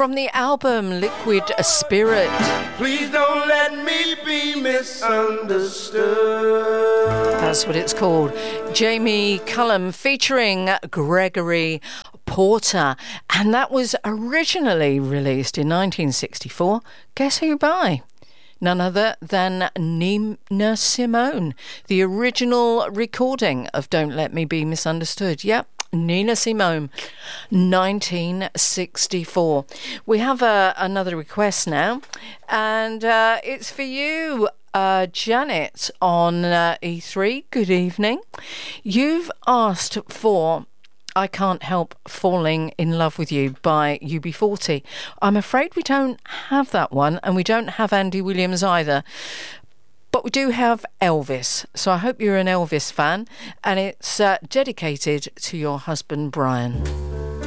from the album Liquid Spirit. Please don't let me be misunderstood. That's what it's called. Jamie Cullum featuring Gregory Porter. And that was originally released in 1964. Guess who by? None other than Nina Simone. The original recording of Don't Let Me Be Misunderstood. Yep. Nina Simone, 1964. We have another request now, and it's for you, Janet, on E3. Good evening. You've asked for I Can't Help Falling in Love with You by UB40. I'm afraid we don't have that one, and we don't have Andy Williams either. But we do have Elvis, so I hope you're an Elvis fan, and it's dedicated to your husband, Brian.